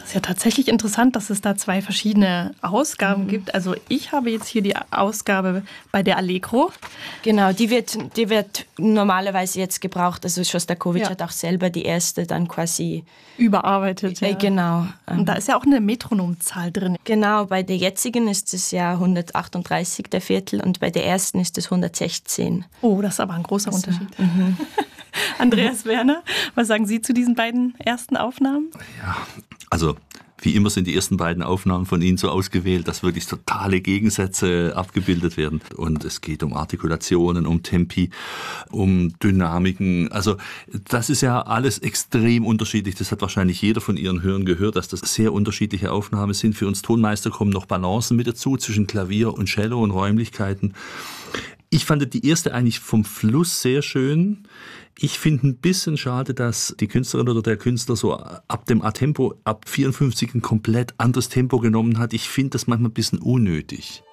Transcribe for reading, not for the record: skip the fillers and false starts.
Das ist ja tatsächlich interessant, dass es da 2 verschiedene Ausgaben gibt. Also ich habe jetzt hier die Ausgabe bei der Allegro. Genau, die wird normalerweise jetzt gebraucht. Also Schostakowitsch hat auch selber die erste dann quasi überarbeitet. Ja. Genau. Und da ist ja auch eine Metronomzahl drin. Genau, bei der jetzigen ist es ja 138 der Viertel und bei der ersten ist es 116. Oh, das ist aber ein großer Unterschied. Andreas Werner, was sagen Sie zu diesen beiden ersten Aufnahmen? Ja, also wie immer sind die ersten beiden Aufnahmen von Ihnen so ausgewählt, dass wirklich totale Gegensätze abgebildet werden. Und es geht um Artikulationen, um Tempi, um Dynamiken. Also das ist ja alles extrem unterschiedlich. Das hat wahrscheinlich jeder von Ihren Hörern gehört, dass das sehr unterschiedliche Aufnahmen sind. Für uns Tonmeister kommen noch Balancen mit dazu zwischen Klavier und Cello und Räumlichkeiten. Ich fand die erste eigentlich vom Fluss sehr schön. Ich finde ein bisschen schade, dass die Künstlerin oder der Künstler so ab dem A-Tempo, ab 54 ein komplett anderes Tempo genommen hat. Ich finde das manchmal ein bisschen unnötig.